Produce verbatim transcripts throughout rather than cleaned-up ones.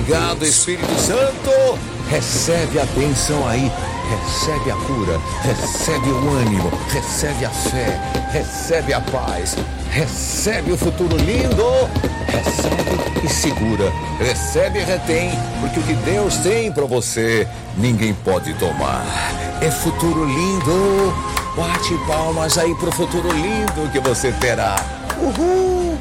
Obrigado, Espírito Santo. Recebe a bênção aí. Recebe a cura, recebe o ânimo, recebe a fé, recebe a paz, recebe o futuro lindo, recebe e segura, recebe e retém, porque o que Deus tem para você, ninguém pode tomar. É futuro lindo, bate palmas aí pro futuro lindo que você terá. Uhul!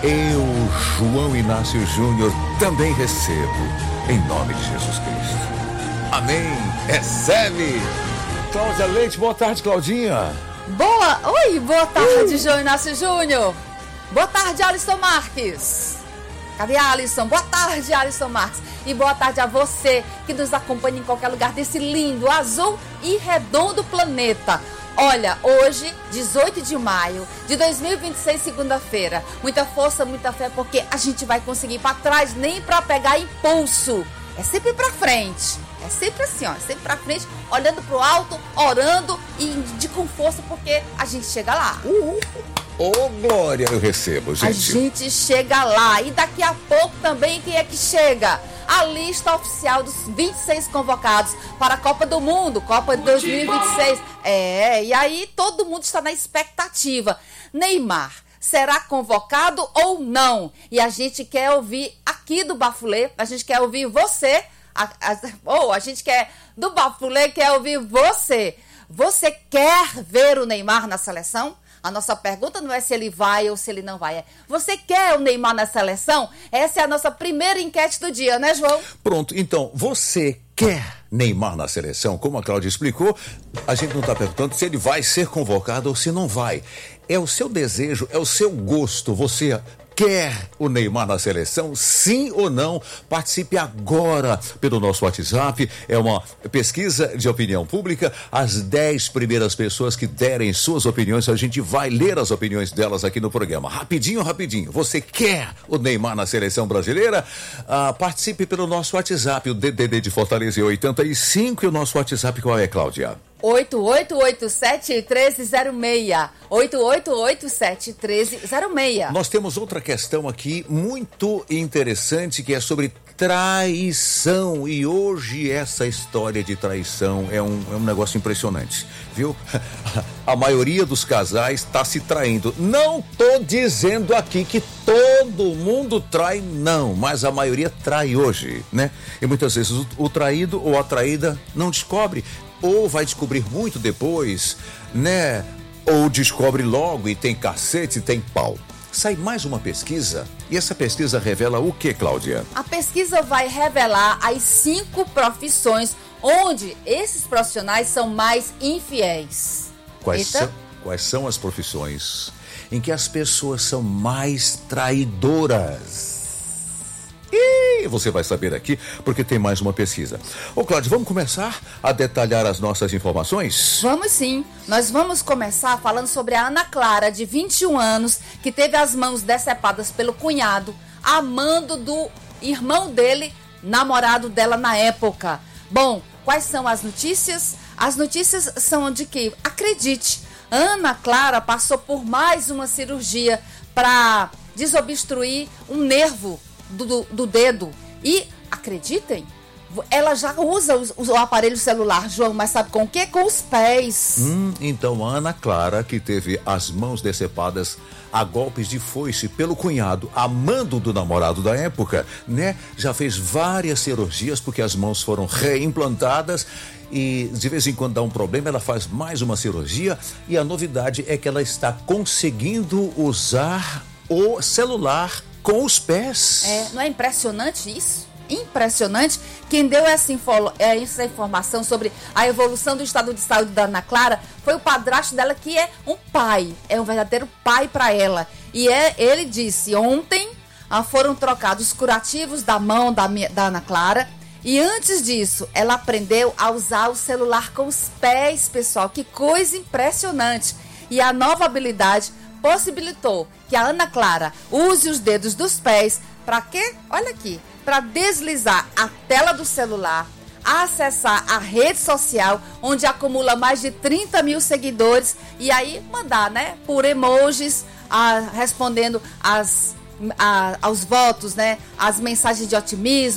Eu, João Inácio Júnior, também recebo, em nome de Jesus Cristo. Amém. Recebe. Cláudia Leite, boa tarde, Claudinha. Boa. Oi, boa tarde, uh. João Inácio Júnior. Boa tarde, Alisson Marques. Cadê a Alisson? Boa tarde, Alisson Marques. E boa tarde a você que nos acompanha em qualquer lugar desse lindo, azul e redondo planeta. Olha, hoje, dezoito de maio de dois mil e vinte e seis, segunda-feira. Muita força, muita fé, porque a gente vai conseguir ir pra trás nem pra pegar impulso. É sempre pra frente. É sempre assim, ó, sempre pra frente, olhando pro alto, orando e de com força, porque a gente chega lá. Uhul. Ô, oh, glória, eu recebo, gente. A gente chega lá. E daqui a pouco também, quem é que chega? A lista oficial dos vinte e seis convocados para a Copa do Mundo, Copa de dois mil e vinte e seis. É, e aí todo mundo está na expectativa. Neymar será convocado ou não? E a gente quer ouvir aqui do Bafulê, a gente quer ouvir você. A, a, ou a gente quer, do Bafulê, quer ouvir você. Você quer ver o Neymar na seleção? A nossa pergunta não é se ele vai ou se ele não vai. É, você quer o Neymar na seleção? Essa é a nossa primeira enquete do dia, né, João? Pronto, então, você quer Neymar na seleção? Como a Cláudia explicou, a gente não está perguntando se ele vai ser convocado ou se não vai. É o seu desejo, é o seu gosto. Você quer o Neymar na seleção? Sim ou não? Participe agora pelo nosso WhatsApp. É uma pesquisa de opinião pública. As dez primeiras pessoas que derem suas opiniões, a gente vai ler as opiniões delas aqui no programa. Rapidinho, rapidinho. Você quer o Neymar na seleção brasileira? Ah, participe pelo nosso WhatsApp. O D D D de Fortaleza é oitenta e cinco e o nosso WhatsApp qual é, Cláudia? oito oito oito sete, um três zero seis. oito oito oito sete, um três zero seis. Nós temos outra questão aqui muito interessante que é sobre traição. E hoje essa história de traição é um, é um negócio impressionante, viu? A maioria dos casais está se traindo. Não tô dizendo aqui que todo mundo trai, não, mas a maioria trai hoje, né? E muitas vezes o, o traído ou a traída não descobre, ou vai descobrir muito depois, né? Ou descobre logo e tem cacete, tem pau. Sai mais uma pesquisa e essa pesquisa revela o que, Cláudia? A pesquisa vai revelar as cinco profissões onde esses profissionais são mais infiéis. Quais, são, quais são as profissões em que as pessoas são mais traidoras? E você vai saber aqui, porque tem mais uma pesquisa. Ô, Cláudia, vamos começar a detalhar as nossas informações? Vamos sim. Nós vamos começar falando sobre a Ana Clara, de vinte e um anos, que teve as mãos decepadas pelo cunhado, amando do irmão dele, namorado dela na época. Bom, quais são as notícias? As notícias são de que, acredite, Ana Clara passou por mais uma cirurgia para desobstruir um nervo Do, do, do dedo. E, acreditem, ela já usa o, o aparelho celular, João, mas sabe com o quê? Com os pés. Hum, então a Ana Clara, que teve as mãos decepadas a golpes de foice pelo cunhado, amando do namorado da época, né? Já fez várias cirurgias porque as mãos foram reimplantadas e de vez em quando dá um problema, ela faz mais uma cirurgia e a novidade é que ela está conseguindo usar o celular com os pés. É, não é impressionante isso? Impressionante. Quem deu essa, info, essa informação sobre a evolução do estado de saúde da Ana Clara foi o padrasto dela, que é um pai, é um verdadeiro pai para ela. E é, ele disse, ontem ah, foram trocados os curativos da mão da, da Ana Clara. E antes disso, ela aprendeu a usar o celular com os pés, pessoal. Que coisa impressionante. E a nova habilidade possibilitou que a Ana Clara use os dedos dos pés para quê? Olha aqui, para deslizar a tela do celular, acessar a rede social, onde acumula mais de trinta mil seguidores, e aí mandar, né, por emojis, a, respondendo as, a, aos votos, né, as mensagens de otimismo,